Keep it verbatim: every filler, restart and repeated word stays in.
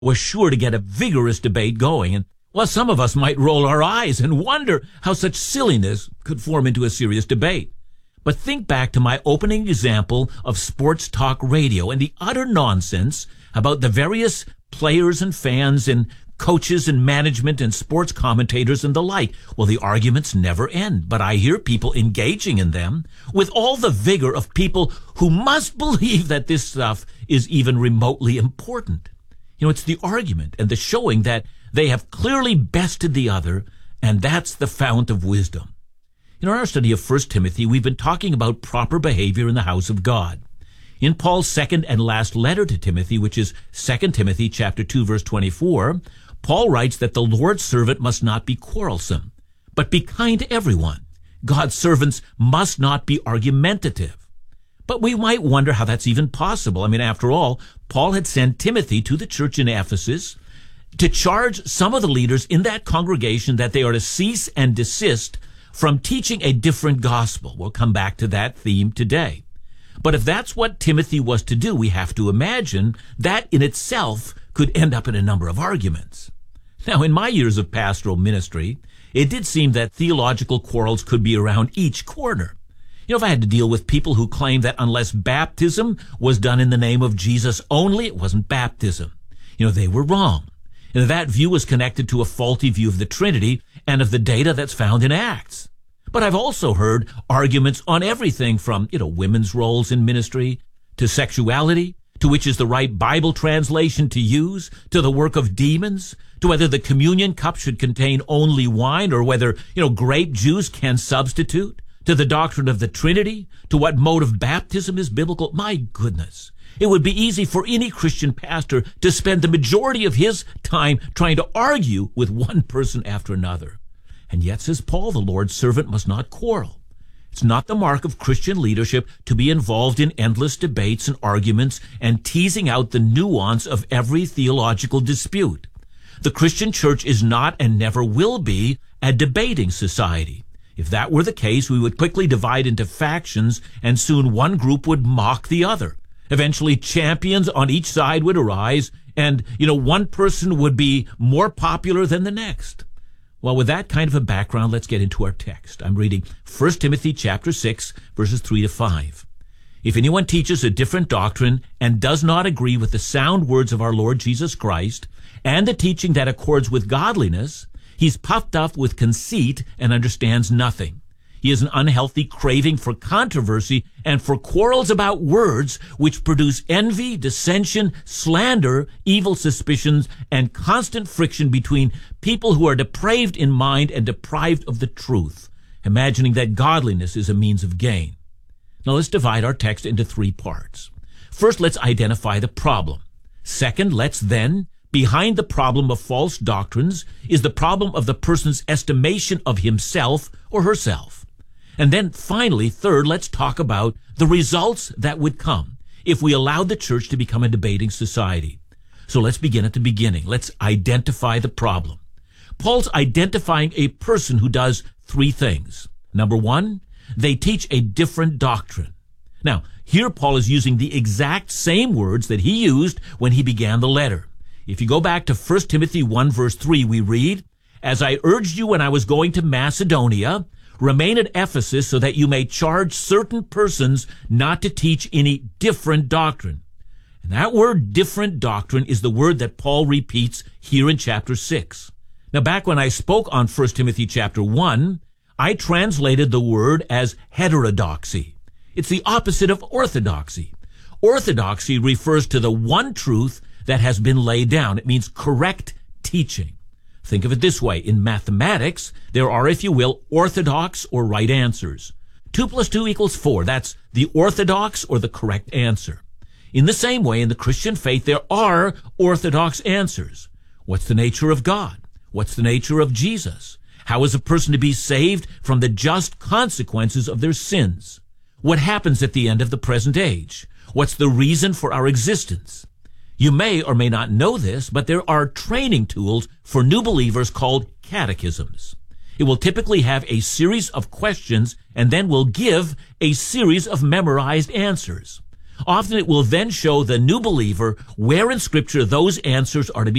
was sure to get a vigorous debate going. And well, some of us might roll our eyes and wonder how such silliness could form into a serious debate. But think back to my opening example of sports talk radio and the utter nonsense about the various players and fans and coaches and management and sports commentators and the like. Well, the arguments never end, but I hear people engaging in them with all the vigor of people who must believe that this stuff is even remotely important. You know, it's the argument and the showing that they have clearly bested the other, and that's the fount of wisdom. In our study of First Timothy, we've been talking about proper behavior in the house of God. In Paul's second and last letter to Timothy, which is Second Timothy chapter two, verse twenty-four, Paul writes that the Lord's servant must not be quarrelsome, but be kind to everyone. God's servants must not be argumentative. But we might wonder how that's even possible. I mean, after all, Paul had sent Timothy to the church in Ephesus to charge some of the leaders in that congregation that they are to cease and desist from teaching a different gospel. We'll come back to that theme today. But if that's what Timothy was to do, we have to imagine that in itself could end up in a number of arguments. Now, in my years of pastoral ministry, it did seem that theological quarrels could be around each corner. You know, if I had to deal with people who claimed that unless baptism was done in the name of Jesus only, it wasn't baptism. You know, they were wrong. And that view was connected to a faulty view of the Trinity and of the data that's found in Acts. But I've also heard arguments on everything from, you know, women's roles in ministry, to sexuality, to which is the right Bible translation to use, to the work of demons, to whether the communion cup should contain only wine or whether, you know, grape juice can substitute, to the doctrine of the Trinity, to what mode of baptism is biblical. My goodness. It would be easy for any Christian pastor to spend the majority of his time trying to argue with one person after another. And yet, says Paul, the Lord's servant must not quarrel. It's not the mark of Christian leadership to be involved in endless debates and arguments and teasing out the nuance of every theological dispute. The Christian church is not and never will be a debating society. If that were the case, we would quickly divide into factions, and soon one group would mock the other. Eventually, champions on each side would arise, and, you know, one person would be more popular than the next. Well, with that kind of a background, let's get into our text. I'm reading First Timothy chapter six, verses three to five. If anyone teaches a different doctrine and does not agree with the sound words of our Lord Jesus Christ and the teaching that accords with godliness, he's puffed up with conceit and understands nothing. He has an unhealthy craving for controversy and for quarrels about words, which produce envy, dissension, slander, evil suspicions, and constant friction between people who are depraved in mind and deprived of the truth, imagining that godliness is a means of gain. Now let's divide our text into three parts. First, let's identify the problem. Second, let's then, behind the problem of false doctrines, is the problem of the person's estimation of himself or herself. And then finally, third, let's talk about the results that would come if we allowed the church to become a debating society. So let's begin at the beginning. Let's identify the problem. Paul's identifying a person who does three things. Number one, they teach a different doctrine. Now, here Paul is using the exact same words that he used when he began the letter. If you go back to First Timothy one, verse three, we read, "As I urged you when I was going to Macedonia, remain at Ephesus so that you may charge certain persons not to teach any different doctrine." And that word different doctrine is the word that Paul repeats here in chapter six. Now, back when I spoke on First Timothy chapter one, I translated the word as heterodoxy. It's the opposite of orthodoxy. Orthodoxy refers to the one truth that has been laid down. It means correct teaching. Think of it this way. In mathematics, there are, if you will, orthodox or right answers. Two plus two equals four. That's the orthodox or the correct answer. In the same way, in the Christian faith, there are orthodox answers. What's the nature of God? What's the nature of Jesus? How is a person to be saved from the just consequences of their sins? What happens at the end of the present age? What's the reason for our existence? You may or may not know this, but there are training tools for new believers called catechisms. It will typically have a series of questions and then will give a series of memorized answers. Often it will then show the new believer where in Scripture those answers are to be